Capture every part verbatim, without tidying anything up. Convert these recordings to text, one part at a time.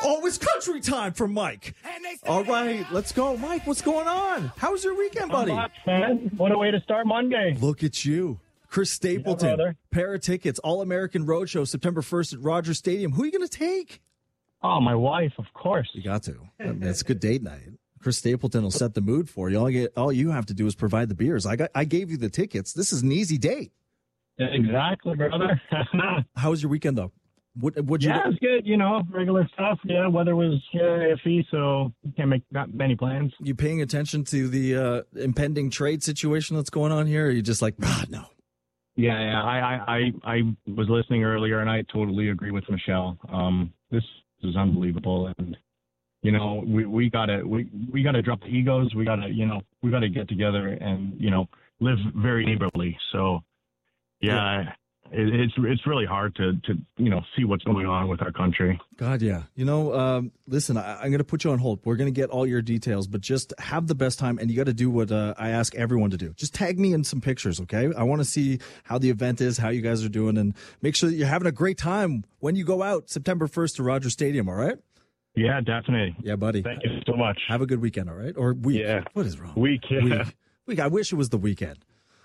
Oh, it's country time for Mike. All right, let's go. Mike, what's going on? How was your weekend, buddy? I'm nuts, man. What a way to start Monday. Look at you. Chris Stapleton, yeah, pair of tickets, All-American Roadshow, September first at Rogers Stadium. Who are you going to take? Oh, my wife, of course. You got to. I mean, it's a good date night. Chris Stapleton will set the mood for you. All, you. all you have to do is provide the beers. I got. I gave you the tickets. This is an easy date. Exactly, brother. How was your weekend, though? What, what'd you yeah, do? it was good. You know, regular stuff. Yeah, weather was uh, iffy, so can't make not many plans. You paying attention to the uh, impending trade situation that's going on here? Or are you just like, ah, no? Yeah, yeah. I, I, I, I was listening earlier, and I totally agree with Michelle. Um, this is unbelievable, and you know, we we gotta we we gotta drop the egos. We gotta you know we gotta get together and you know live very neighborly. So, yeah. yeah. It, it's it's really hard to, to you know see what's going on with our country. God, yeah. You know, um, listen, I, I'm going to put you on hold. We're going to get all your details, but just have the best time, and you got to do what uh, I ask everyone to do. Just tag me in some pictures, okay? I want to see how the event is, how you guys are doing, and make sure that you're having a great time when you go out September first to Rogers Stadium, all right? Yeah, definitely. Yeah, buddy. Thank you so much. Have a good weekend, all right? Or week. Yeah. What is wrong? Week, yeah. Week. Week. I wish it was the weekend.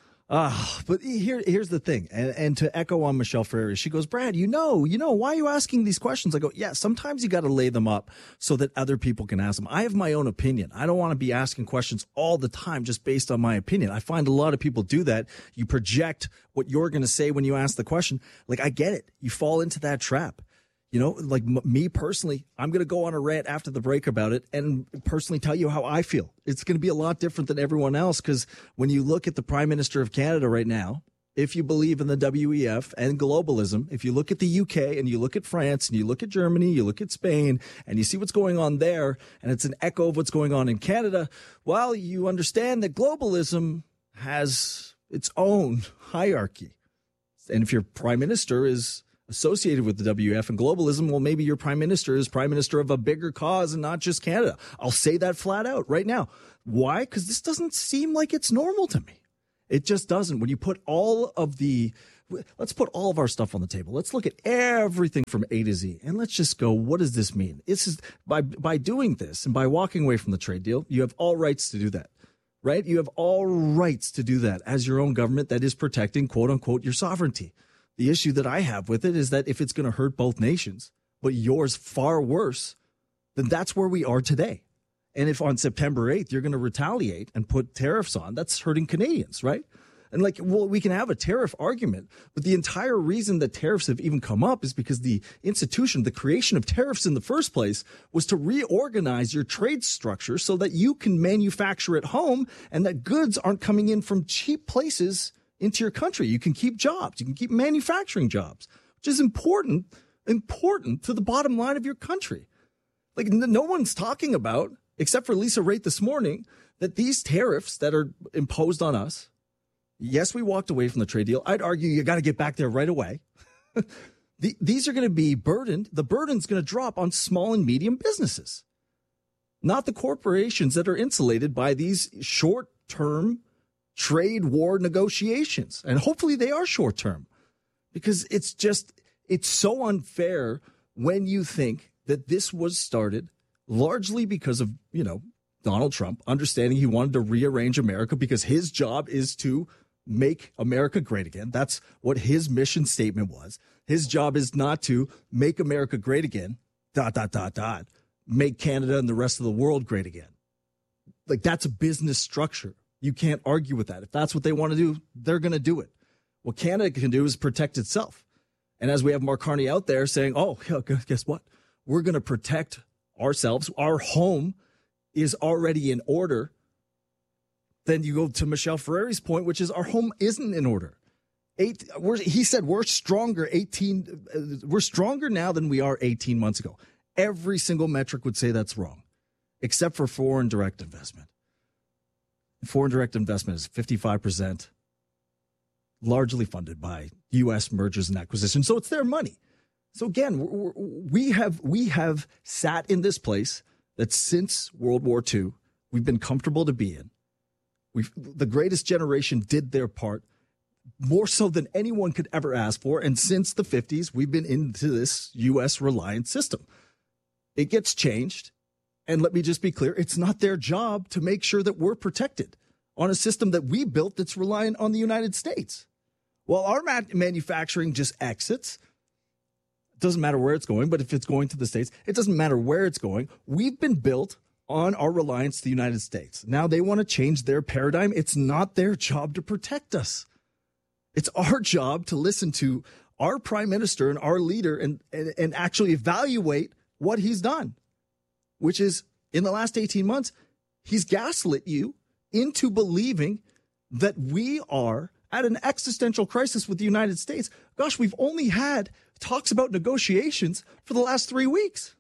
Ah, but here, here's the thing, and, and to echo on Michelle Ferrer, she goes, Brad, you know, you know, why are you asking these questions? I go, yeah, sometimes you got to lay them up so that other people can ask them. I have my own opinion. I don't want to be asking questions all the time just based on my opinion. I find a lot of people do that. You project what you're going to say when you ask the question. Like, I get it. You fall into that trap. You know, like m- me personally, I'm going to go on a rant after the break about it and personally tell you how I feel. It's going to be a lot different than everyone else because when you look at the Prime Minister of Canada right now, if you believe in the W E F and globalism, if you look at the U K and you look at France and you look at Germany, you look at Spain and you see what's going on there and it's an echo of what's going on in Canada, well, you understand that globalism has its own hierarchy. And if your Prime Minister is associated with the W E F and globalism, well, maybe your prime minister is prime minister of a bigger cause and not just Canada. I'll say that flat out right now. Why? Because this doesn't seem like it's normal to me. It just doesn't. When you put all of the, let's put all of our stuff on the table. Let's look at everything from A to Z and let's just go, what does this mean? This is by, by doing this and by walking away from the trade deal, you have all rights to do that, right? You have all rights to do that as your own government that is protecting, quote unquote, your sovereignty. The issue that I have with it is that if it's going to hurt both nations, but yours far worse, then that's where we are today. And if on September eighth, you're going to retaliate and put tariffs on, that's hurting Canadians, right? And like, well, we can have a tariff argument, but the entire reason that tariffs have even come up is because the institution, the creation of tariffs in the first place was to reorganize your trade structure so that you can manufacture at home and that goods aren't coming in from cheap places into your country. You can keep jobs. You can keep manufacturing jobs, which is important, important to the bottom line of your country. Like no one's talking about, except for Lisa Raitt this morning, that these tariffs that are imposed on us, yes, we walked away from the trade deal. I'd argue you got to get back there right away. the, these are going to be burdened. The burden's going to drop on small and medium businesses, not the corporations that are insulated by these short-term trade war negotiations. And hopefully they are short term because it's just, it's so unfair when you think that this was started largely because of, you know, Donald Trump understanding he wanted to rearrange America because his job is to make America great again. That's what his mission statement was. His job is not to make America great again, dot, dot, dot, dot, make Canada and the rest of the world great again. Like that's a business structure. You can't argue with that. If that's what they want to do, they're going to do it. What Canada can do is protect itself. And as we have Mark Carney out there saying, oh, guess what? We're going to protect ourselves. Our home is already in order. Then you go to Michelle Ferreri's point, which is our home isn't in order. Eight, we're, he said we're stronger eighteen. Uh, we're stronger now than we are eighteen months ago. Every single metric would say that's wrong, except for foreign direct investment. Foreign direct investment is fifty-five percent largely funded by U S mergers and acquisitions. So it's their money. So again, we're, we have we have sat in this place that since World War Two, we've been comfortable to be in. We've, the greatest generation did their part more so than anyone could ever ask for. And since the fifties, we've been into this U S reliant system. it gets changed. And let me just be clear, it's not their job to make sure that we're protected on a system that we built that's reliant on the United States. Well, our ma- manufacturing just exits. It doesn't matter where it's going, but if it's going to the States, it doesn't matter where it's going. We've been built on our reliance to the United States. Now they want to change their paradigm. It's not their job to protect us. It's our job to listen to our prime minister and our leader and, and, and actually evaluate what he's done, which is in the last eighteen months, he's gaslit you into believing that we are at an existential crisis with the United States. Gosh, we've only had talks about negotiations for the last three weeks.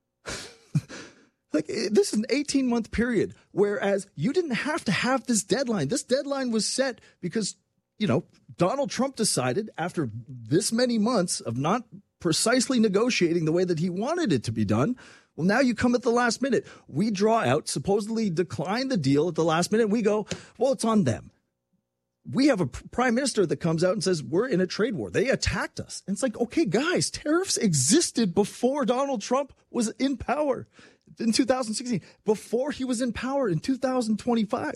Like, this is an eighteen-month period, whereas you didn't have to have this deadline. This deadline was set because, you know, Donald Trump decided after this many months of not precisely negotiating the way that he wanted it to be done. Well, now you come at the last minute. We draw out, supposedly decline the deal at the last minute. We go, well, it's on them. We have a prime minister that comes out and says, we're in a trade war. They attacked us. And it's like, okay, guys, tariffs existed before Donald Trump was in power in two thousand sixteen, before he was in power in two thousand twenty-five.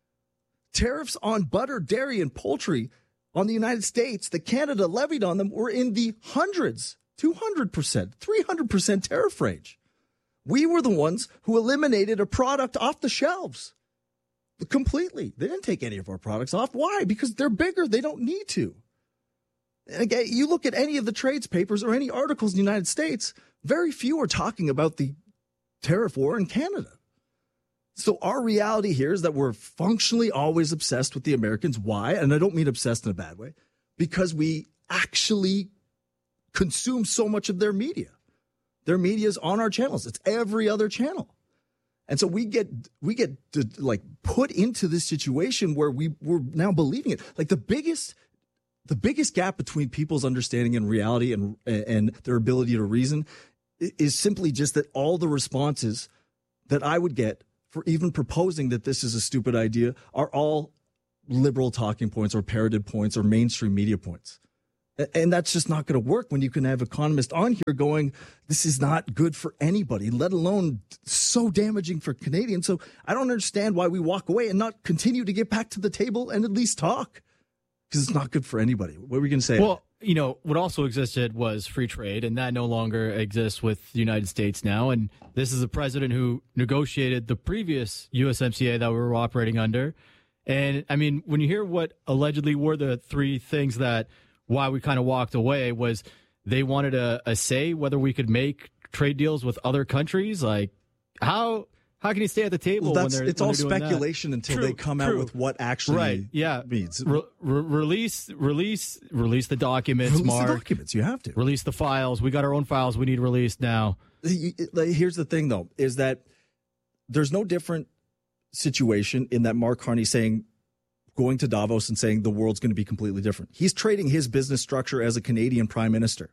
Tariffs on butter, dairy, and poultry on the United States that Canada levied on them were in the hundreds, two hundred percent, three hundred percent tariff range. We were the ones who eliminated a product off the shelves completely. They didn't take any of our products off. Why? Because they're bigger. They don't need to. And again, you look at any of the trades papers or any articles in the United States, very few are talking about the tariff war in Canada. So our reality here is that we're functionally always obsessed with the Americans. Why? And I don't mean obsessed in a bad way, because we actually consume so much of their media. Their media is on our channels. It's every other channel. And so we get we get to, like put into this situation where we we're now believing it. Like the biggest the biggest gap between people's understanding and reality and and their ability to reason is simply just that all the responses that I would get for even proposing that this is a stupid idea are all liberal talking points or parroted points or mainstream media points. And that's just not going to work when you can have economists on here going, this is not good for anybody, let alone so damaging for Canadians. So I don't understand why we walk away and not continue to get back to the table and at least talk, because it's not good for anybody. What were we going to say? Well, you know, what also existed was free trade, and that no longer exists with the United States now. And this is a president who negotiated the previous U S M C A that we were operating under. And, I mean, when you hear what allegedly were the three things that why we kind of walked away was they wanted a, a say whether we could make trade deals with other countries. Like, how... How can you stay at the table well, when they're It's when all they're doing speculation that? until True, they come true. out with what actually right. yeah. means. Re- re- release, release, release the documents, Release Mark. the documents. You have to. Release the files. We got our own files we need released now. Here's the thing, though, is that there's no different situation in that Mark Carney saying, going to Davos and saying the world's going to be completely different. He's trading his business structure as a Canadian prime minister.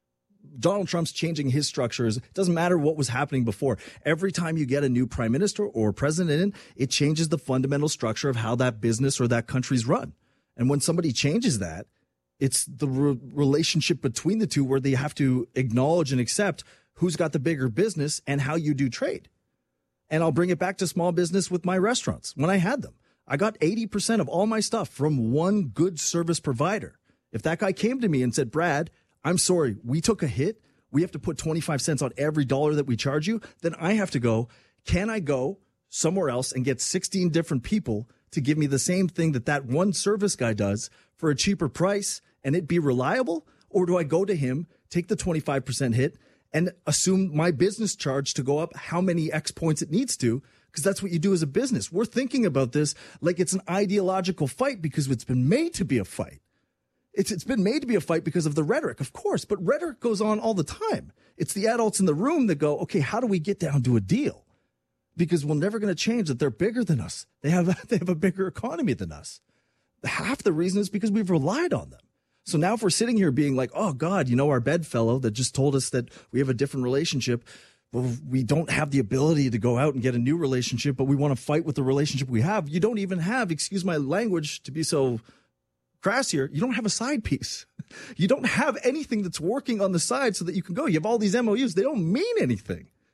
Donald Trump's changing his structures. It doesn't matter what was happening before. Every time you get a new prime minister or president in, it changes the fundamental structure of how that business or that country's run. And when somebody changes that, it's the re- relationship between the two where they have to acknowledge and accept who's got the bigger business and how you do trade. And I'll bring it back to small business with my restaurants. When I had them, I got eighty percent of all my stuff from one good service provider. If that guy came to me and said, Brad, I'm sorry, we took a hit. We have to put twenty-five cents on every dollar that we charge you. Then I have to go, can I go somewhere else and get sixteen different people to give me the same thing that that one service guy does for a cheaper price and it be reliable? Or do I go to him, take the twenty-five percent hit and assume my business charge to go up how many X points it needs to? Because that's what you do as a business. We're thinking about this like it's an ideological fight because it's been made to be a fight. It's it's been made to be a fight because of the rhetoric, of course, but rhetoric goes on all the time. It's the adults in the room that go, okay, how do we get down to a deal? Because we're never going to change that they're bigger than us. They have they have a bigger economy than us. Half the reason is because we've relied on them. So now if we're sitting here being like, oh, God, you know, our bedfellow that just told us that we have a different relationship, well, we don't have the ability to go out and get a new relationship, but we want to fight with the relationship we have. You don't even have, excuse my language to be so crass here, you don't have a side piece. You don't have anything that's working on the side so that you can go. You have all these M O Us. They don't mean anything.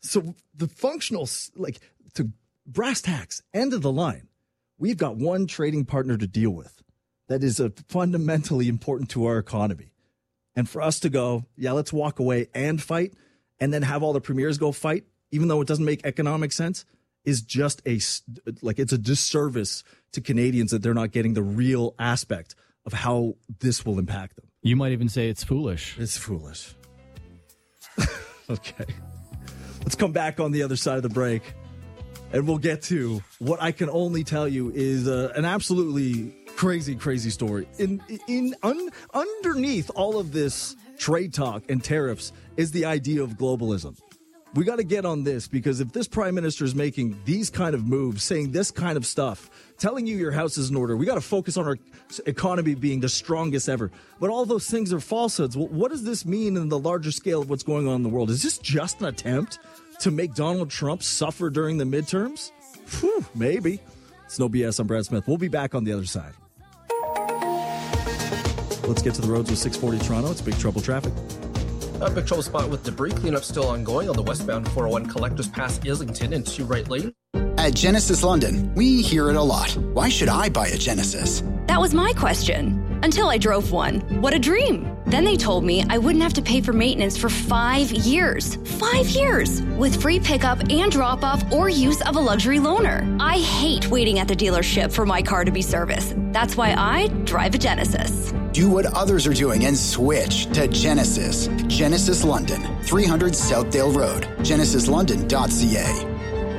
So the functional, like to brass tacks, end of the line, we've got one trading partner to deal with that is a fundamentally important to our economy. And for us to go, yeah, let's walk away and fight, and then have all the premiers go fight, even though it doesn't make economic sense, is just a, like, it's a disservice to Canadians that they're not getting the real aspect of how this will impact them. You might even say it's foolish. It's foolish. Okay. Let's come back on the other side of the break, and we'll get to what I can only tell you is uh, an absolutely crazy, crazy story. In in un, underneath all of this trade talk and tariffs is the idea of globalism. We got to get on this, because if this prime minister is making these kind of moves, saying this kind of stuff, telling you your house is in order, we got to focus on our economy being the strongest ever. But all those things are falsehoods. Well, what does this mean in the larger scale of what's going on in the world? Is this just an attempt to make Donald Trump suffer during the midterms? Whew, maybe. It's No B S. I'm Brad Smith. We'll be back on the other side. Let's get to the roads with six forty Toronto. It's Big Trouble traffic. A big trouble spot with debris cleanup still ongoing on the westbound four oh one Collectors Pass Islington and two right lane. At Genesis London, we hear it a lot. Why should I buy a Genesis? That was my question. Until I drove one. What a dream. Then they told me I wouldn't have to pay for maintenance for five years. Five years! With free pickup and drop-off or use of a luxury loaner. I hate waiting at the dealership for my car to be serviced. That's why I drive a Genesis. Do what others are doing and switch to Genesis. Genesis London, three hundred Southdale Road. genesis london dot c a.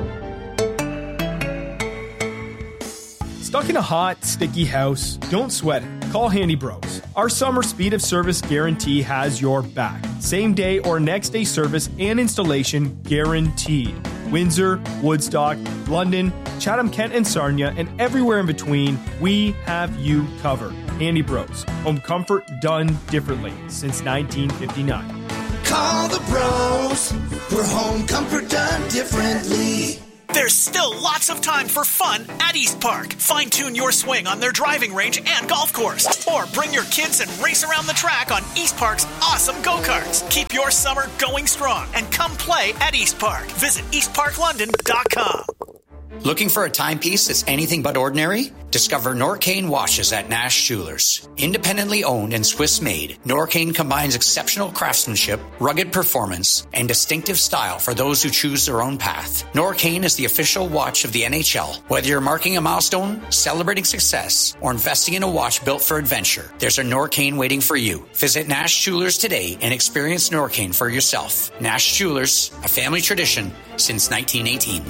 Stuck in a hot, sticky house? Don't sweat it. Call Handy Bros. Our summer speed of service guarantee has your back. Same day or next day service and installation guaranteed. Windsor, Woodstock, London, Chatham, Kent, and Sarnia, and everywhere in between, we have you covered. Handy Bros. Home comfort done differently since nineteen fifty-nine. Call the bros for home comfort done differently. There's still lots of time for fun at East Park. Fine-tune your swing on their driving range and golf course. Or bring your kids and race around the track on East Park's awesome go-karts. Keep your summer going strong and come play at East Park. Visit east park london dot com. Looking for a timepiece that's anything but ordinary? Discover Norcane watches at Nash Jewelers. Independently owned and Swiss-made, Norcane combines exceptional craftsmanship, rugged performance, and distinctive style for those who choose their own path. Norcane is the official watch of the N H L. Whether you're marking a milestone, celebrating success, or investing in a watch built for adventure, there's a Norcane waiting for you. Visit Nash Jewelers today and experience Norcane for yourself. Nash Jewelers, a family tradition since nineteen eighteen.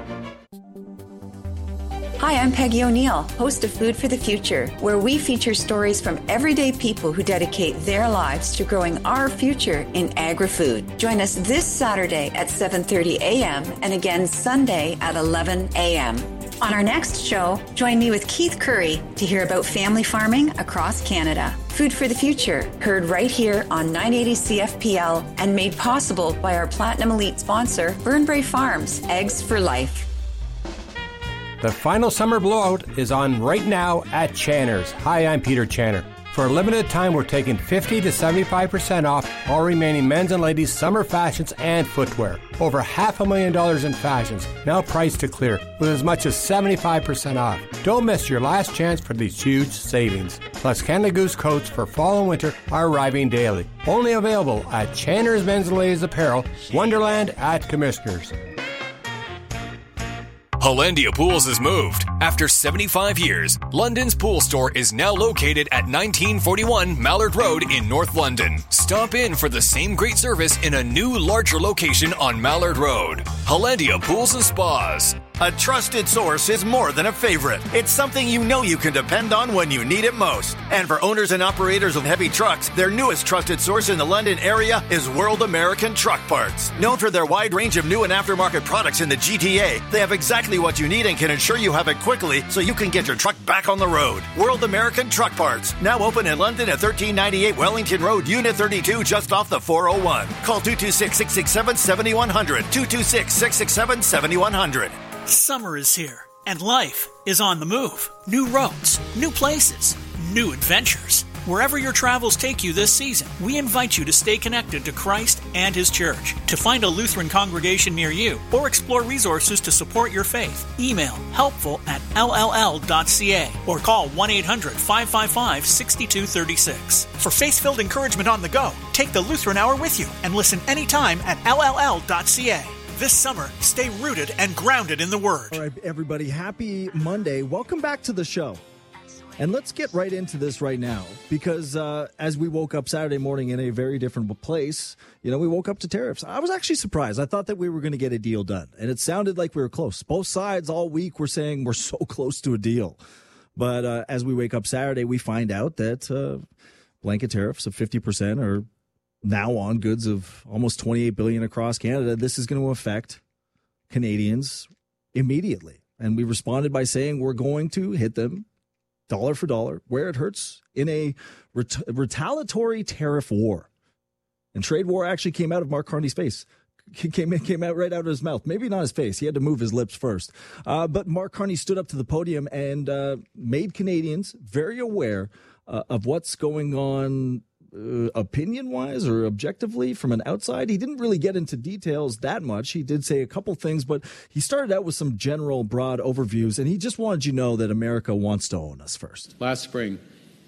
Hi, I'm Peggy O'Neill, host of Food for the Future, where we feature stories from everyday people who dedicate their lives to growing our future in agri-food. Join us this Saturday at seven thirty a.m. and again Sunday at eleven a.m. On our next show, join me with Keith Curry to hear about family farming across Canada. Food for the Future, heard right here on nine eighty C F P L and made possible by our Platinum Elite sponsor, Burnbrae Farms, Eggs for Life. The final summer blowout is on right now at Channer's. Hi, I'm Peter Channer. For a limited time, we're taking fifty to seventy-five percent off all remaining men's and ladies' summer fashions and footwear. Over half a million dollars in fashions, now priced to clear, with as much as seventy-five percent off. Don't miss your last chance for these huge savings. Plus, Canada Goose coats for fall and winter are arriving daily. Only available at Channer's Men's and Ladies Apparel, Wonderland at Commissioners. Hollandia Pools has moved. After seventy-five years, London's pool store is now located at nineteen forty-one Mallard Road in North London. Stop in for the same great service in a new, larger location on Mallard Road. Hollandia Pools and Spas. A trusted source is more than a favorite. It's something you know you can depend on when you need it most. And for owners and operators of heavy trucks, their newest trusted source in the London area is World American Truck Parts. Known for their wide range of new and aftermarket products in the G T A, they have exactly what you need and can ensure you have it quickly so you can get your truck back on the road. World American Truck Parts, now open in London at thirteen ninety-eight Wellington Road, Unit thirty-two, just off the four oh one. Call two two six, six six seven, seven one zero zero, two two six, six six seven, seven one zero zero. Summer is here, and life is on the move. New roads, new places, new adventures. Wherever your travels take you this season, we invite you to stay connected to Christ and His church. To find a Lutheran congregation near you or explore resources to support your faith, email helpful at l l l dot c a or call one eight hundred five five five six two three six. For faith-filled encouragement on the go, take the Lutheran Hour with you and listen anytime at l l l dot c a. This summer, stay rooted and grounded in the Word. All right, everybody, happy Monday. Welcome back to the show. And let's get right into this right now, because uh, as we woke up Saturday morning in a very different place, you know, we woke up to tariffs. I was actually surprised. I thought that we were going to get a deal done, and it sounded like we were close. Both sides all week were saying we're so close to a deal. But uh, as we wake up Saturday, we find out that uh, blanket tariffs of fifty percent are now on goods of almost twenty-eight billion dollars across Canada. This is going to affect Canadians immediately. And we responded by saying we're going to hit them dollar for dollar, where it hurts, in a ret- retaliatory tariff war. And trade war actually came out of Mark Carney's face. Came, came out right out of his mouth. Maybe not his face. He had to move his lips first. Uh, but Mark Carney stood up to the podium and uh, made Canadians very aware uh, of what's going on uh, opinion-wise or objectively from an outside. He didn't really get into details that much. He did say a couple things, but he started out with some general broad overviews, and he just wanted you to know that America wants to own us first. Last spring,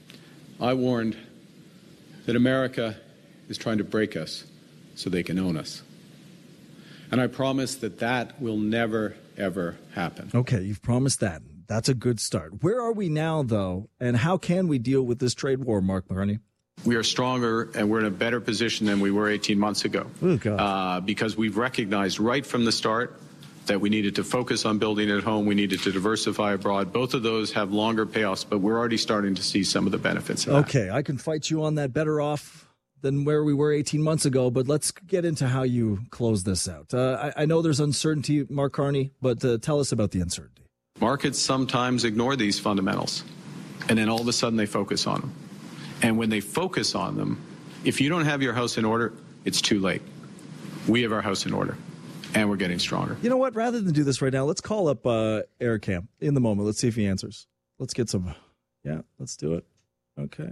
I warned that America is trying to break us so they can own us. And I promise that that will never, ever happen. Okay, you've promised that. That's a good start. Where are we now, though, and how can we deal with this trade war, Mark Carney? We are stronger and we're in a better position than we were eighteen months ago. Oh, God. Uh, because we've recognized right from the start that we needed to focus on building at home. We needed to diversify abroad. Both of those have longer payoffs, but we're already starting to see some of the benefits of that. Okay, I can fight you on that. Better off than where we were eighteen months ago, but let's get into how you close this out. Uh, I, I know there's uncertainty, Mark Carney, but uh, tell us about the uncertainty. Markets sometimes ignore these fundamentals, and then all of a sudden they focus on them. And when they focus on them, if you don't have your house in order, it's too late. We have our house in order, and we're getting stronger. You know what? Rather than do this right now, let's call up uh, Eric Kam in the moment. Let's see if he answers. Let's get some. Yeah, let's do it. Okay.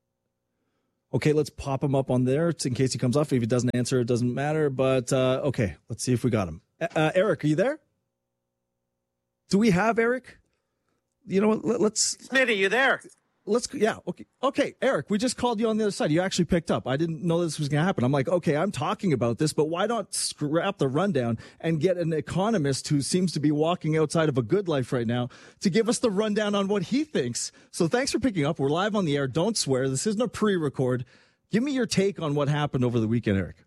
Okay, let's pop him up on there in case he comes off. If he doesn't answer, it doesn't matter. But, uh, okay, let's see if we got him. Uh, Eric, are you there? Do we have Eric? You know what? Let, let's... Smitty, you there? Let's, yeah, okay. Okay, Eric, we just called you on the other side. You actually picked up. I didn't know this was going to happen. I'm like, okay, I'm talking about this, but why not scrap the rundown and get an economist who seems to be walking outside of a good life right now to give us the rundown on what he thinks. So thanks for picking up. We're live on the air. Don't swear. This isn't a pre-record. Give me your take on what happened over the weekend, Eric.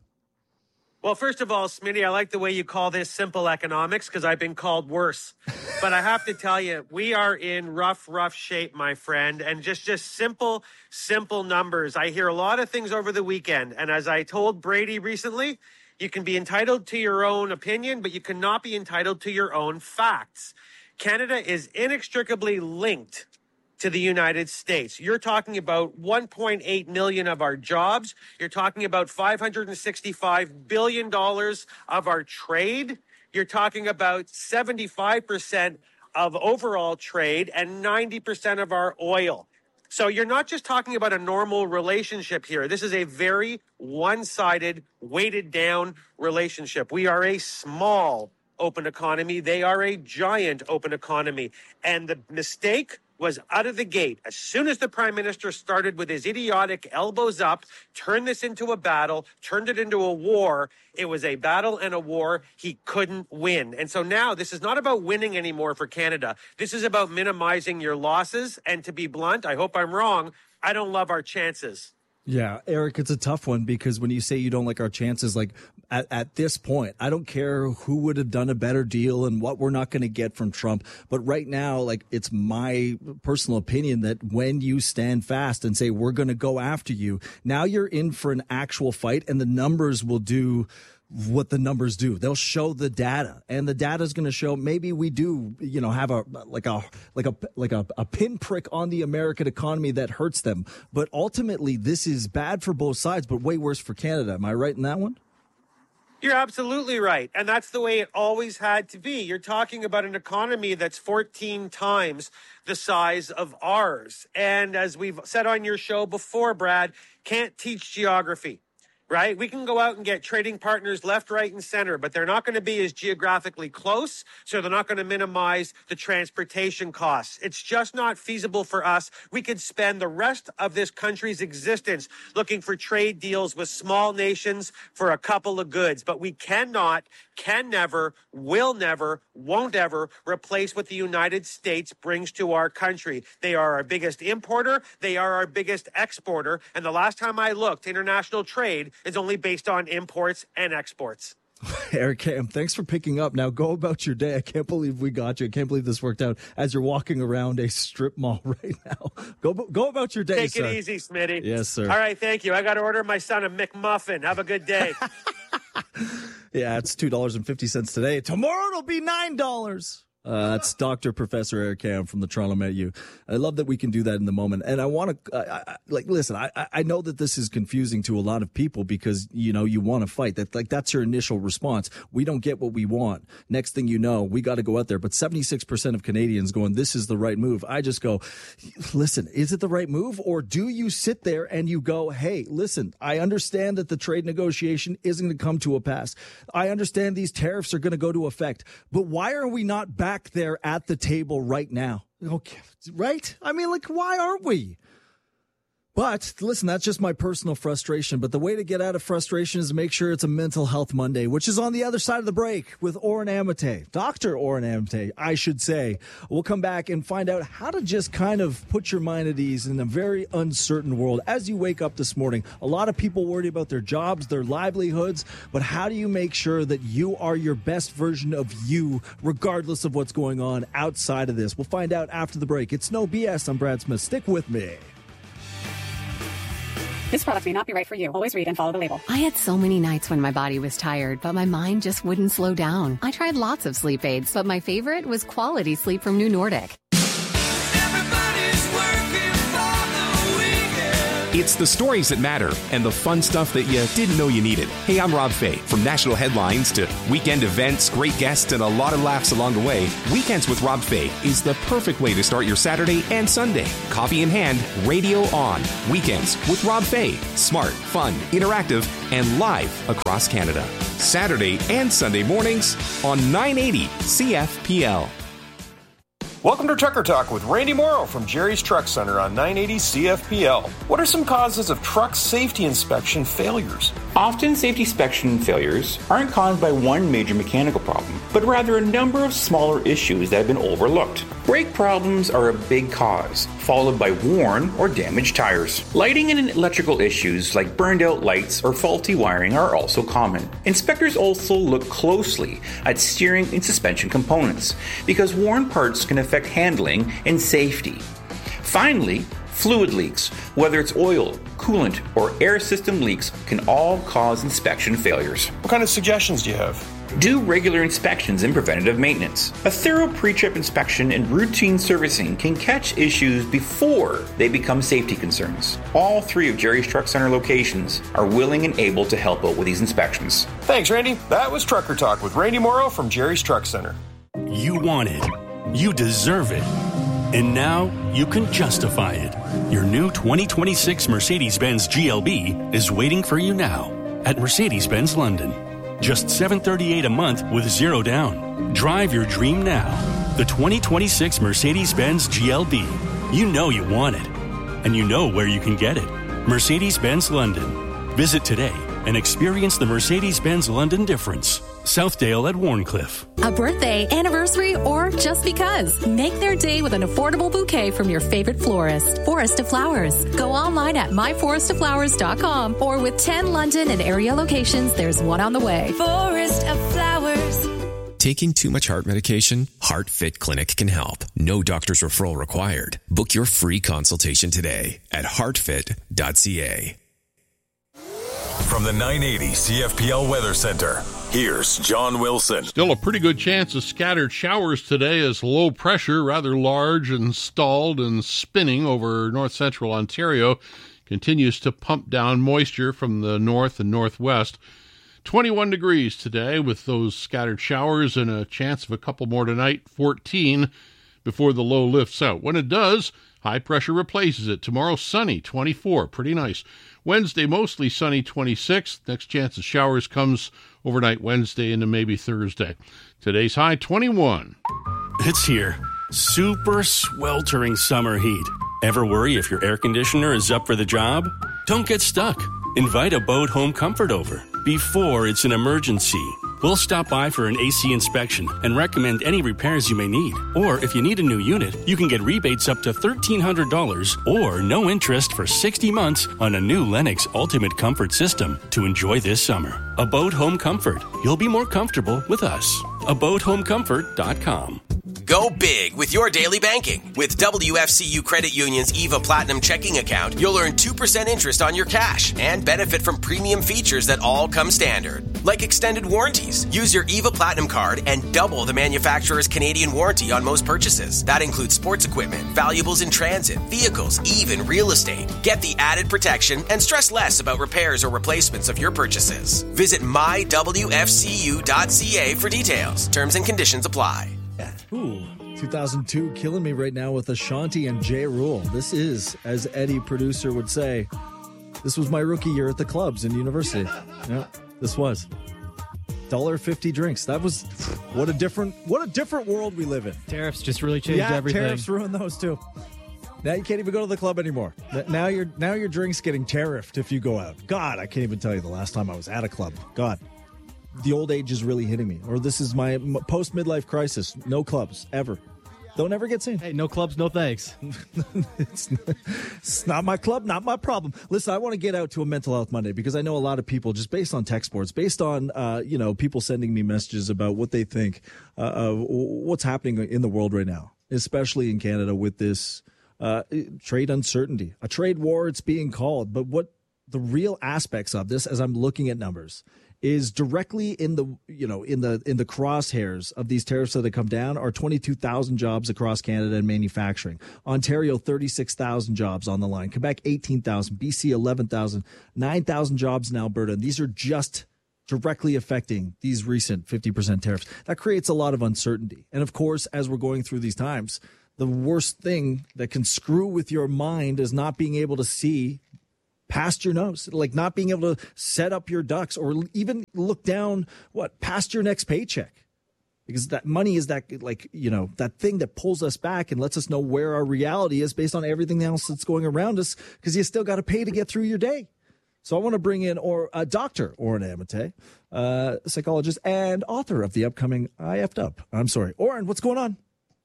Well, first of all, Smitty, I like the way you call this simple economics because I've been called worse. But I have to tell you, we are in rough, rough shape, my friend. And just, just simple, simple numbers. I hear a lot of things over the weekend. And as I told Brady recently, you can be entitled to your own opinion, but you cannot be entitled to your own facts. Canada is inextricably linked to the United States. You're talking about one point eight million of our jobs. You're talking about five hundred sixty-five billion dollars of our trade. You're talking about seventy-five percent of overall trade and ninety percent of our oil. So you're not just talking about a normal relationship here. This is a very one-sided, weighted down relationship. We are a small open economy. They are a giant open economy. And the mistake was out of the gate. As soon as the prime minister started with his idiotic elbows up, turned this into a battle, turned it into a war, it was a battle and a war he couldn't win. And so now this is not about winning anymore for Canada. This is about minimizing your losses. And to be blunt, I hope I'm wrong, I don't love our chances. Yeah, Eric, it's a tough one because when you say you don't like our chances, like at, at this point, I don't care who would have done a better deal and what we're not going to get from Trump. But right now, like it's my personal opinion that when you stand fast and say we're going to go after you, now you're in for an actual fight and the numbers will do what the numbers do. They'll show the data, and the data is going to show maybe we do, you know, have a like a like a like a, a pinprick on the American economy that hurts them. But ultimately, this is bad for both sides, but way worse for Canada. Am I right in that one? You're absolutely right. And that's the way it always had to be. You're talking about an economy that's fourteen times the size of ours. And as we've said on your show before, Brad, can't teach geography. Right? We can go out and get trading partners left, right, and center, but they're not going to be as geographically close, so they're not going to minimize the transportation costs. It's just not feasible for us. We could spend the rest of this country's existence looking for trade deals with small nations for a couple of goods, but we cannot, can never, will never, won't ever replace what the United States brings to our country. They are our biggest importer. They are our biggest exporter. And the last time I looked, international trade is only based on imports and exports. Eric Cam, thanks for picking up. Now go about your day. I can't believe we got you. I can't believe this worked out as you're walking around a strip mall right now. Go go about your day, Take sir. it easy, Smitty. Yes, sir. All right, thank you. I got to order my son a McMuffin. Have a good day. Yeah, it's two dollars and fifty cents today. Tomorrow it'll be nine dollars. Uh, that's Doctor Professor Eric Cam from the Toronto Met U. I love that we can do that in the moment. And I want to, uh, I, like, listen, I, I know that this is confusing to a lot of people because, you know, you want to fight. That, like, that's your initial response. We don't get what we want. Next thing you know, we got to go out there. But seventy-six percent of Canadians going, this is the right move. I just go, listen, is it the right move? Or do you sit there and you go, hey, listen, I understand that the trade negotiation isn't going to come to a pass. I understand these tariffs are going to go to effect. But why are we not back Back there at the table right now? Okay, right? I mean, like, why aren't we? But listen, that's just my personal frustration. But the way to get out of frustration is to make sure it's a Mental Health Monday, which is on the other side of the break with Oren Amate, Doctor Oren Amate, I should say. We'll come back and find out how to just kind of put your mind at ease in a very uncertain world as you wake up this morning. A lot of people worried about their jobs, their livelihoods, but how do you make sure that you are your best version of you, regardless of what's going on outside of this? We'll find out after the break. It's No B S. I'm Brad Smith. Stick with me. This product may not be right for you. Always read and follow the label. I had so many nights when my body was tired, but my mind just wouldn't slow down. I tried lots of sleep aids, but my favorite was Quality Sleep from New Nordic. It's the stories that matter and the fun stuff that you didn't know you needed. Hey, I'm Rob Fay. From national headlines to weekend events, great guests, and a lot of laughs along the way, Weekends with Rob Fay is the perfect way to start your Saturday and Sunday. Coffee in hand, radio on. Weekends with Rob Fay. Smart, fun, interactive, and live across Canada. Saturday and Sunday mornings on nine eighty C F P L. Welcome to Trucker Talk with Randy Morrow from Jerry's Truck Center on nine eighty C F P L. What are some causes of truck safety inspection failures? Often safety inspection failures aren't caused by one major mechanical problem, but rather a number of smaller issues that have been overlooked. Brake problems are a big cause, followed by worn or damaged tires. Lighting and electrical issues like burned out lights or faulty wiring are also common. Inspectors also look closely at steering and suspension components because worn parts can affect handling and safety. Finally, fluid leaks, whether it's oil, coolant, or air system leaks, can all cause inspection failures. What kind of suggestions do you have? Do regular inspections and preventative maintenance. A thorough pre-trip inspection and routine servicing can catch issues before they become safety concerns. All three of Jerry's Truck Center locations are willing and able to help out with these inspections. Thanks, Randy. That was Trucker Talk with Randy Morrow from Jerry's Truck Center. You want it. You deserve it. And now you can justify it. Your new twenty twenty-six Mercedes-Benz G L B is waiting for you now at Mercedes-Benz London. Just seven hundred thirty-eight dollars a month with zero down. Drive your dream now. The twenty twenty-six Mercedes-Benz G L B. You know you want it. And you know where you can get it. Mercedes-Benz London. Visit today and experience the Mercedes-Benz London difference. Southdale at Warncliffe. A birthday, anniversary, or just because. Make their day with an affordable bouquet from your favorite florist. Forest of Flowers. Go online at my forest of flowers dot com or with ten London and area locations, there's one on the way. Forest of Flowers. Taking too much heart medication? HeartFit Clinic can help. No doctor's referral required. Book your free consultation today at heart fit dot c a. From the nine eighty C F P L Weather Center, here's John Wilson. Still a pretty good chance of scattered showers today as low pressure, rather large and stalled and spinning over north central Ontario, continues to pump down moisture from the north and northwest. twenty-one degrees today with those scattered showers and a chance of a couple more tonight, fourteen before the low lifts out. When it does, high pressure replaces it. Tomorrow, sunny, twenty-four, pretty nice. Wednesday, mostly sunny, twenty-six. Next chance of showers comes overnight Wednesday into maybe Thursday. Today's high, twenty-one. It's here. Super sweltering summer heat. Ever worry if your air conditioner is up for the job? Don't get stuck. Invite Abode Home Comfort over before it's an emergency. We'll stop by for an A C inspection and recommend any repairs you may need. Or if you need a new unit, you can get rebates up to thirteen hundred dollars or no interest for sixty months on a new Lennox Ultimate Comfort system to enjoy this summer. Abode Home Comfort. You'll be more comfortable with us. abode home comfort dot com. Go big with your daily banking. With W F C U Credit Union's EVA Platinum checking account, you'll earn two percent interest on your cash and benefit from premium features that all come standard, like extended warranties. Use your EVA Platinum card and double the manufacturer's Canadian warranty on most purchases. That includes sports equipment, valuables in transit, vehicles, even real estate. Get the added protection and stress less about repairs or replacements of your purchases. Visit my w f c u dot c a for details. Terms and conditions apply. Ooh, two thousand two killing me right now with Ashanti and J. Rule. This is, as Eddie, producer, would say, this was my rookie year at the clubs in university. Yeah, this was. one dollar fifty drinks. That was, what a different, what a different world we live in. Tariffs just really changed yeah, everything. Tariffs ruined those too. Now you can't even go to the club anymore. Now your now your drink's getting tariffed if you go out. God, I can't even tell you the last time I was at a club. God. The old age is really hitting me. Or this is my post-midlife crisis. No clubs, ever. Don't ever get seen. Hey, no clubs, no thanks. it's, it's not my club, not my problem. Listen, I want to get out to a Mental Health Monday because I know a lot of people, just based on tech sports, based on, uh, you know, people sending me messages about what they think uh, of what's happening in the world right now, especially in Canada with this uh, trade uncertainty. A trade war, it's being called. But what the real aspects of this, as I'm looking at numbers, is directly in the, you know, in the in the crosshairs of these tariffs that have come down are twenty-two thousand jobs across Canada in manufacturing. Ontario, thirty-six thousand jobs on the line. Quebec, eighteen thousand. B C, eleven thousand. nine thousand jobs in Alberta. And these are just directly affecting these recent fifty percent tariffs. That creates a lot of uncertainty. And of course, as we're going through these times, the worst thing that can screw with your mind is not being able to see past your nose, like not being able to set up your ducks or even look down what past your next paycheck, because that money is that, like, you know, that thing that pulls us back and lets us know where our reality is based on everything else that's going around us, because you still got to pay to get through your day. So I want to bring in or uh, Doctor Oren Amate, uh, psychologist and author of the upcoming I F'd Up. I'm sorry, Oren, what's going on?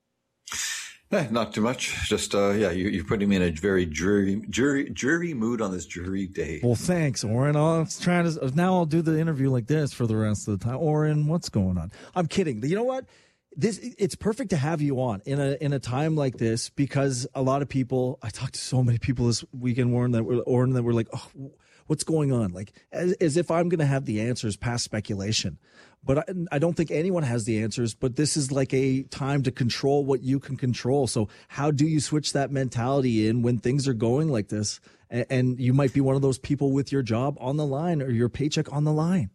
Eh, not too much. Just, uh, yeah, you, you're putting me in a very dreary, dreary, dreary mood on this dreary day. Well, thanks, Oren. I'll try to, now I'll do the interview like this for the rest of the time. Oren, what's going on? I'm kidding. You know what? This, it's perfect to have you on in a in a time like this, because a lot of people, I talked to so many people this weekend, Oren, that were, Oren, that were like, oh, what's going on? Like, as, as if I'm going to have the answers past speculation. But I, I don't think anyone has the answers, but this is like a time to control what you can control. So how do you switch that mentality in when things are going like this? And, and you might be one of those people with your job on the line or your paycheck on the line.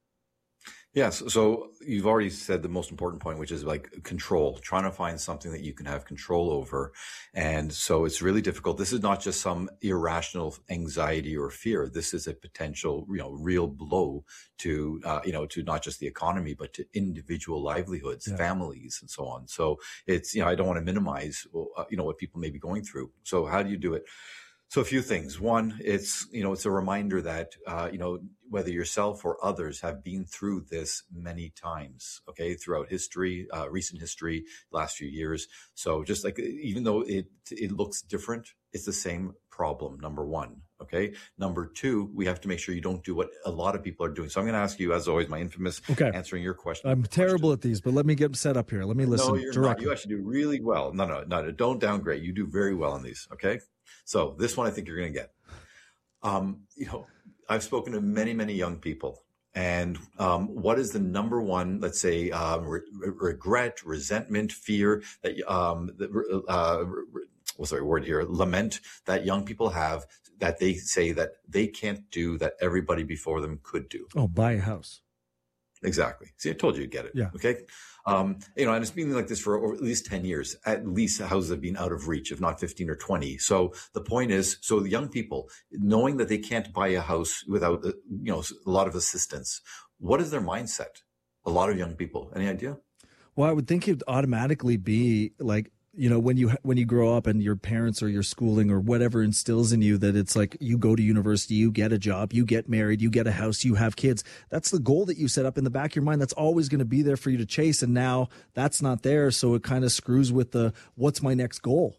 Yes. So you've already said the most important point, which is like control, trying to find something that you can have control over. And so it's really difficult. This is not just some irrational anxiety or fear. This is a potential, you know, real blow to, uh, you know, to not just the economy, but to individual livelihoods, yeah. families, and so on. So it's, you know, I don't want to minimize, uh, you know, what people may be going through. So how do you do it? So a few things. One, it's, you know, it's a reminder that, uh, you know, whether yourself or others have been through this many times, okay, throughout history, uh, recent history, last few years. So just like, even though it, it looks different, it's the same problem, number one, okay? Number two, we have to make sure you don't do what a lot of people are doing. So I'm going to ask you, as always, my infamous okay. answering your question. I'm terrible at these, but let me get set up here. Let me listen no, you're directly. Not. You actually do really well. No, no, no, don't downgrade. You do very well on these, okay? So this one I think you're going to get. Um, you know, I've spoken to many, many young people. And um, what is the number one, let's say, um, re- regret, resentment, fear, that um, uh, what's the right word here, lament that young people have that they say that they can't do that everybody before them could do. Oh, buy a house. Exactly. See, I told you you'd get it. Yeah. Okay. Um, you know, and it's been like this for over at least ten years. At least houses have been out of reach, if not fifteen or twenty. So the point is, so the young people, knowing that they can't buy a house without, you know, a lot of assistance, what is their mindset? A lot of young people. Any idea? Well, I would think it'd automatically be like, you know, when you when you grow up and your parents or your schooling or whatever instills in you that it's like you go to university, you get a job, you get married, you get a house, you have kids. That's the goal that you set up in the back of your mind. That's always going to be there for you to chase. And now that's not there. So it kind of screws with the what's my next goal?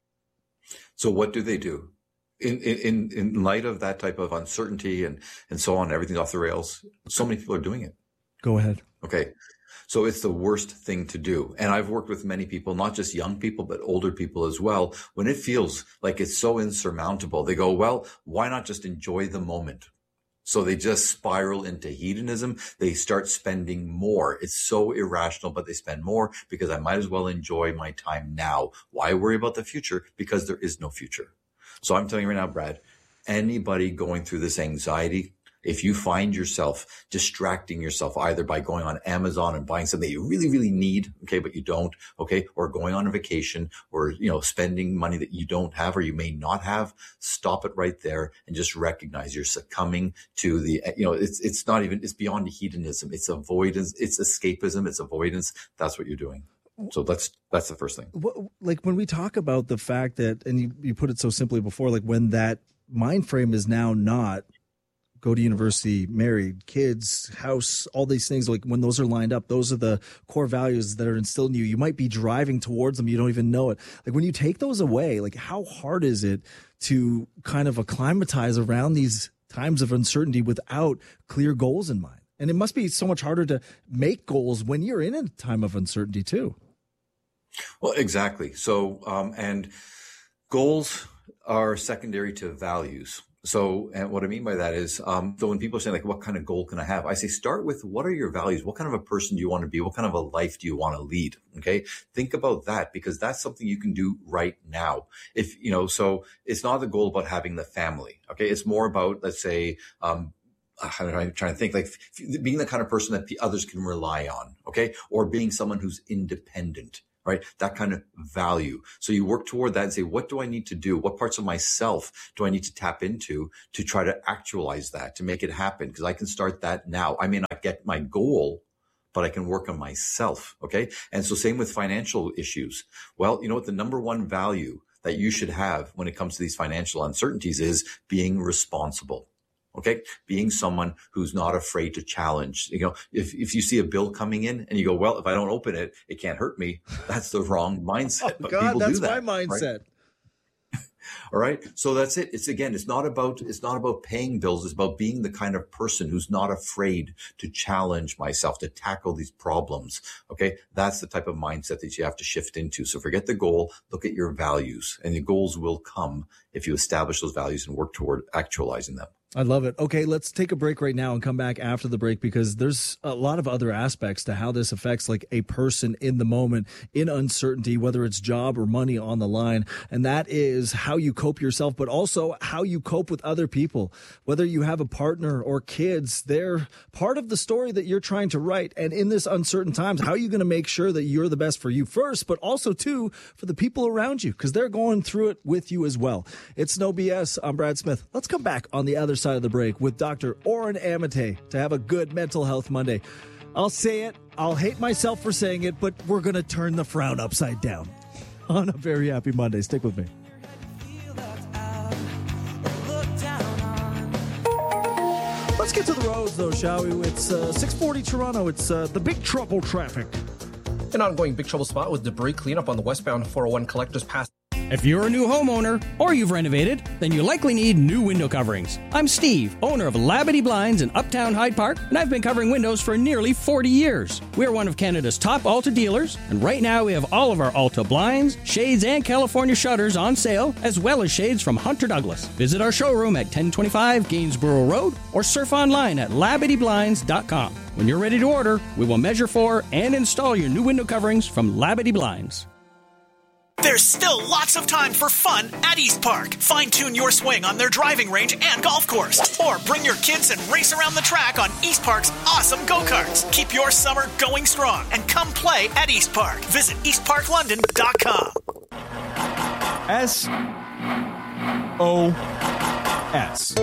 So what do they do? In, in, in light of that type of uncertainty and, and so on, everything's off the rails, so many people are doing it. Go ahead. Okay. So it's the worst thing to do. And I've worked with many people, not just young people, but older people as well. When it feels like it's so insurmountable, they go, well, why not just enjoy the moment? So they just spiral into hedonism. They start spending more. It's so irrational, but they spend more because I might as well enjoy my time now. Why worry about the future? Because there is no future. So I'm telling you right now, Brad, anybody going through this anxiety, if you find yourself distracting yourself either by going on Amazon and buying something that you really, really need, okay, but you don't, okay, or going on a vacation or, you know, spending money that you don't have or you may not have, stop it right there and just recognize you're succumbing to the, you know, it's, it's not even, it's beyond hedonism. It's avoidance. It's escapism. It's avoidance. That's what you're doing. So that's, that's the first thing. Like when we talk about the fact that, and you, you put it so simply before, like when that mind frame is now not, go to university, married, kids, house, all these things, like when those are lined up, those are the core values that are instilled in you. You might be driving towards them. You don't even know it. Like when you take those away, like how hard is it to kind of acclimatize around these times of uncertainty without clear goals in mind? And it must be so much harder to make goals when you're in a time of uncertainty too. Well, exactly. So, um, and goals are secondary to values. So, and what I mean by that is, um, so when people say like, what kind of goal can I have? I say, start with what are your values? What kind of a person do you want to be? What kind of a life do you want to lead? Okay. Think about that because that's something you can do right now. If, you know, so it's not the goal about having the family. Okay. It's more about, let's say, um, I'm trying to think like being the kind of person that the others can rely on. Okay. Or being someone who's independent. Right? That kind of value. So you work toward that and say, what do I need to do? What parts of myself do I need to tap into to try to actualize that, to make it happen? Because I can start that now. I may not get my goal, but I can work on myself. Okay. And so same with financial issues. Well, you know what? The number one value that you should have when it comes to these financial uncertainties is being responsible. Okay. Being someone who's not afraid to challenge. You know, if, if you see a bill coming in and you go, well, if I don't open it, it can't hurt me. That's the wrong mindset. Oh, but God, people that's do that, my mindset. Right? All right. So that's it. It's again, it's not about, it's not about paying bills. It's about being the kind of person who's not afraid to challenge myself, to tackle these problems. Okay. That's the type of mindset that you have to shift into. So forget the goal, look at your values, and the goals will come if you establish those values and work toward actualizing them. I love it. Okay, let's take a break right now and come back after the break because there's a lot of other aspects to how this affects like a person in the moment in uncertainty, whether it's job or money on the line. And that is how you cope yourself, but also how you cope with other people. Whether you have a partner or kids, they're part of the story that you're trying to write. And in this uncertain times, how are you going to make sure that you're the best for you first, but also too for the people around you because they're going through it with you as well. It's No B S. I'm Brad Smith. Let's come back on the other side of the break with Doctor Oren Amate to have a good mental health Monday. I'll say it. I'll hate myself for saying it, but we're going to turn the frown upside down on a very happy Monday. Stick with me. Let's get to the roads, though, shall we? It's uh, six forty Toronto. It's uh, the Big Trouble traffic. An ongoing Big Trouble spot with debris cleanup on the westbound four oh one Collectors Pass. If you're a new homeowner or you've renovated, then you likely need new window coverings. I'm Steve, owner of Labadee Blinds in Uptown Hyde Park, and I've been covering windows for nearly forty years. We're one of Canada's top Alta dealers, and right now we have all of our Alta blinds, shades, and California shutters on sale, as well as shades from Hunter Douglas. Visit our showroom at ten twenty-five Gainsborough Road or surf online at labadee blinds dot com. When you're ready to order, we will measure for and install your new window coverings from Labadee Blinds. There's still lots of time for fun at East Park. Fine-tune your swing on their driving range and golf course. Or bring your kids and race around the track on East Park's awesome go-karts. Keep your summer going strong and come play at East Park. Visit east park london dot com. S O S.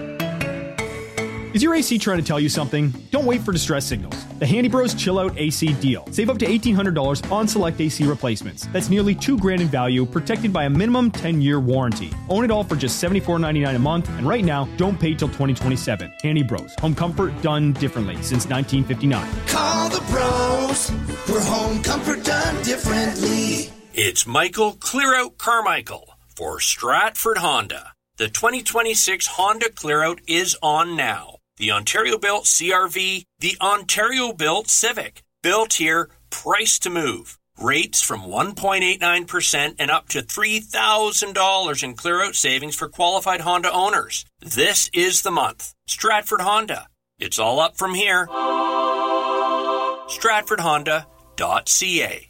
Is your A C trying to tell you something? Don't wait for distress signals. The Handy Bros Chill Out A C deal. Save up to eighteen hundred dollars on select A C replacements. That's nearly two grand in value, protected by a minimum ten-year warranty. Own it all for just seventy-four ninety-nine a month, and right now, don't pay till twenty twenty-seven. Handy Bros. Home comfort done differently since nineteen fifty-nine. Call the pros for home comfort done differently. It's Michael Clearout Carmichael for Stratford Honda. The twenty twenty-six Honda Clearout is on now. The Ontario-built C R V, the Ontario-built Civic. Built here, priced to move. Rates from one point eight nine percent and up to three thousand dollars in clear-out savings for qualified Honda owners. This is the month. Stratford Honda. It's all up from here. stratford honda dot c a.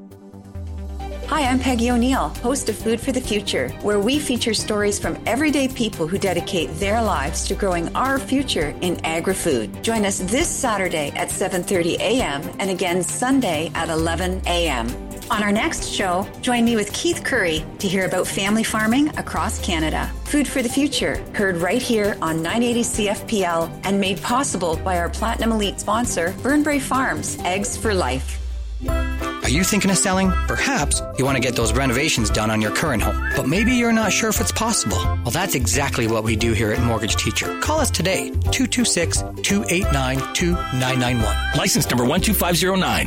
Hi, I'm Peggy O'Neill, host of Food for the Future, where we feature stories from everyday people who dedicate their lives to growing our future in agri-food. Join us this Saturday at seven thirty a.m. and again Sunday at eleven a.m. On our next show, join me with Keith Curry to hear about family farming across Canada. Food for the Future, heard right here on nine eighty C F P L and made possible by our Platinum Elite sponsor, Burnbrae Farms, Eggs for Life. Are you thinking of selling? Perhaps you want to get those renovations done on your current home, but maybe you're not sure if it's possible. Well, that's exactly what we do here at Mortgage Teacher. Call us today, two two six, two eight nine, two nine nine one. License number one two five zero nine.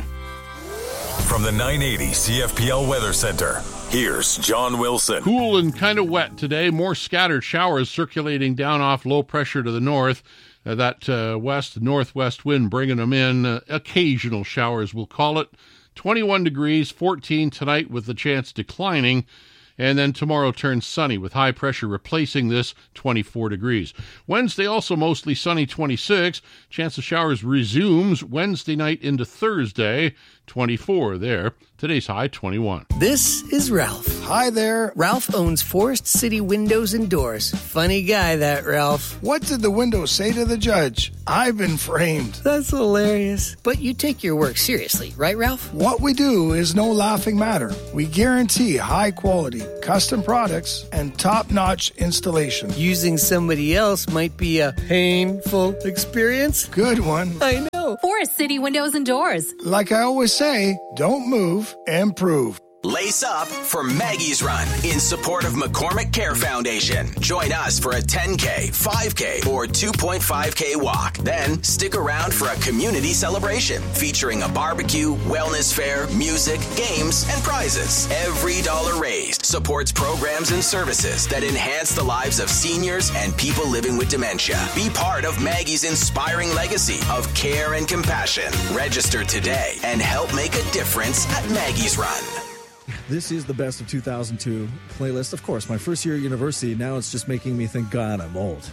From the nine eighty C F P L Weather Center, here's John Wilson. Cool and kind of wet today. More scattered showers circulating down off low pressure to the north. Uh, that uh, west-northwest wind bringing them in. Uh, occasional showers, we'll call it. twenty-one degrees, fourteen tonight with the chance declining. And then tomorrow turns sunny with high pressure replacing this, twenty-four degrees. Wednesday also mostly sunny, twenty-six. Chance of showers resumes Wednesday night into Thursday, twenty-four there. Today's high, twenty-one. This is Ralph. Hi there. Ralph owns Forest City Windows and Doors. Funny guy, that Ralph. What did the window say to the judge? I've been framed. That's hilarious. But you take your work seriously, right, Ralph? What we do is no laughing matter. We guarantee high quality, custom products, and top-notch installation. Using somebody else might be a painful experience. Good one. I know. Forest City Windows and Doors. Like I always say, don't move, improve. Lace up for Maggie's Run in support of McCormick Care Foundation. Join us for a ten K, five K, or two point five K walk. Then stick around for a community celebration featuring a barbecue, wellness fair, music, games, and prizes. Every dollar raised supports programs and services that enhance the lives of seniors and people living with dementia. Be part of Maggie's inspiring legacy of care and compassion. Register today and help make a difference at Maggie's Run. This is the best of two thousand two playlist. Of course, my first year at university, now it's just making me think, God, I'm old.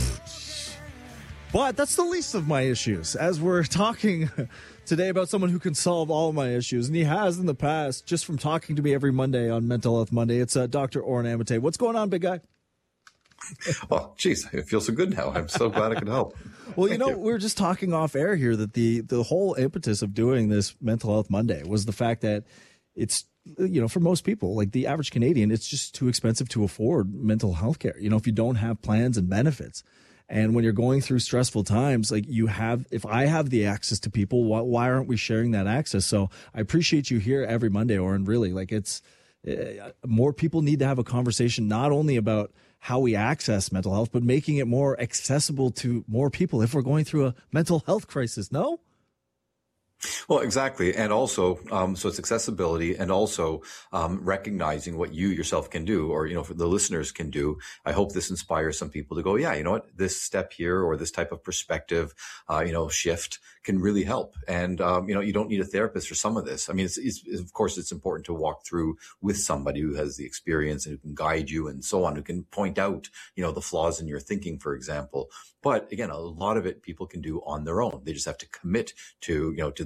But that's the least of my issues. As we're talking today about someone who can solve all my issues, and he has in the past, just from talking to me every Monday on Mental Health Monday, it's uh, Doctor Oren Amate. What's going on, big guy? Oh, geez, I feel so good now. I'm so glad I could help. Well, you know, you. we were just talking off air here that the, the whole impetus of doing this Mental Health Monday was the fact that it's, you know, for most people, like the average Canadian, it's just too expensive to afford mental health care. You know, if you don't have plans and benefits. And when you're going through stressful times, like you have, if I have the access to people, why, why aren't we sharing that access? So I appreciate you here every Monday, Oren, really. Like it's, uh, more people need to have a conversation, not only about how we access mental health, but making it more accessible to more people if we're going through a mental health crisis. No? Well, exactly. And also, um, so it's accessibility and also, um, recognizing what you yourself can do, or, you know, for the listeners can do. I hope this inspires some people to go, yeah, you know what, this step here or this type of perspective, uh, you know, shift can really help. And, um, you know, you don't need a therapist for some of this. I mean, it's, it's, of course, it's important to walk through with somebody who has the experience and who can guide you and so on, who can point out, you know, the flaws in your thinking, for example. But again, a lot of it people can do on their own. They just have to commit to, you know, to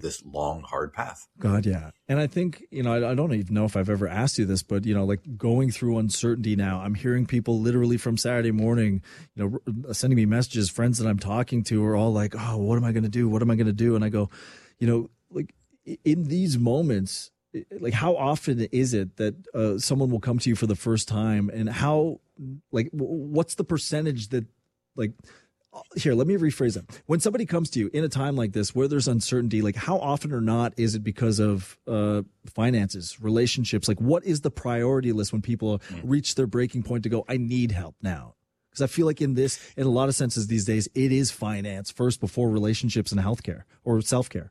this long, hard path. God, yeah. And I think, you know, I, I don't even know if I've ever asked you this, but, you know, like going through uncertainty now, I'm hearing people literally from Saturday morning, you know, sending me messages, friends that I'm talking to are all like, oh, what am I going to do? What am I going to do? And I go, you know, like in these moments, like how often is it that uh, someone will come to you for the first time, and how, like, what's the percentage that, like, here, let me rephrase that. When somebody comes to you in a time like this where there's uncertainty, like how often or not is it because of uh, finances, relationships? Like what is the priority list when people reach their breaking point to go, I need help now? Because I feel like in this, in a lot of senses these days, it is finance first before relationships and healthcare or self-care.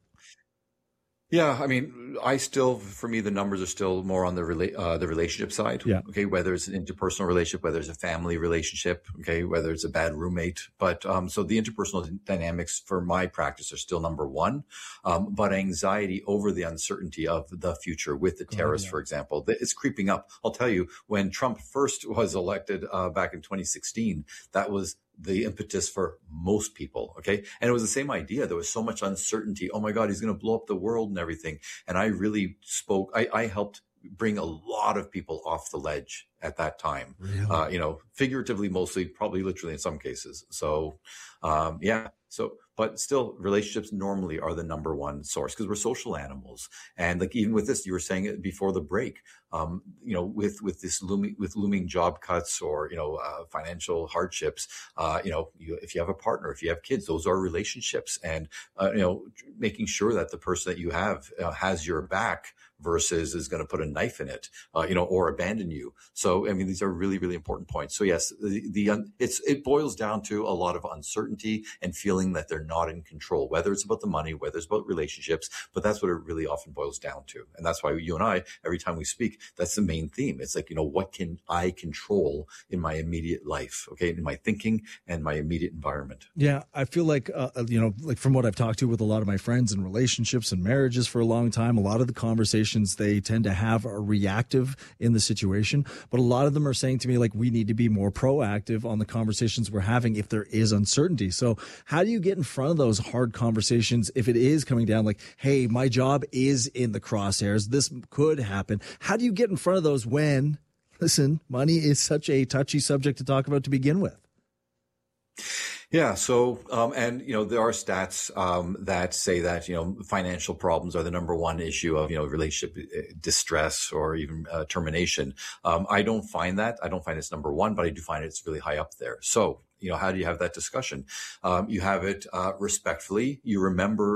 Yeah, I mean, I still, for me, the numbers are still more on the rela- uh, the relationship side. Yeah. Okay, whether it's an interpersonal relationship, whether it's a family relationship, okay, whether it's a bad roommate. But um, so the interpersonal dynamics for my practice are still number one. Um, but anxiety over the uncertainty of the future with the tariffs, oh, yeah. for example, it's creeping up. I'll tell you, when Trump first was elected uh, back in twenty sixteen, that was the impetus for most people. Okay. And it was the same idea. There was so much uncertainty. Oh my God, he's going to blow up the world and everything. And I really spoke, I, I helped bring a lot of people off the ledge at that time, really? uh, you know, figuratively, mostly, probably literally in some cases. So, um, yeah. So, but still relationships normally are the number one source because we're social animals. And like, even with this, you were saying it before the break, um, you know, with, with this looming, with looming job cuts or, you know, uh, financial hardships, uh, you know, you, if you have a partner, if you have kids, those are relationships, and, uh, you know, making sure that the person that you have uh, has your back versus is going to put a knife in it, uh, you know, or abandon you. So, I mean, these are really, really important points. So yes, the, the, it's, it boils down to a lot of uncertainty and feeling that they're not in control, whether it's about the money, whether it's about relationships, but that's what it really often boils down to. And that's why you and I, every time we speak, that's the main theme. It's like, you know, what can I control in my immediate life? Okay. In my thinking and my immediate environment. Yeah. I feel like, uh, you know, like from what I've talked to with a lot of my friends in relationships and marriages for a long time, a lot of the conversations they tend to have are reactive in the situation, but a lot of them are saying to me, like, we need to be more proactive on the conversations we're having if there is uncertainty. So how do you get in front of those hard conversations if it is coming down like, hey, my job is in the crosshairs, this could happen? How do you get in front of those when, listen, money is such a touchy subject to talk about to begin with? Yeah. So, um, and, you know, there are stats, um, that say that, you know, financial problems are the number one issue of, you know, relationship distress or even uh, termination. Um, I don't find that. I don't find it's number one, but I do find it's really high up there. So, you know, how do you have that discussion? Um, you have it uh, respectfully. You remember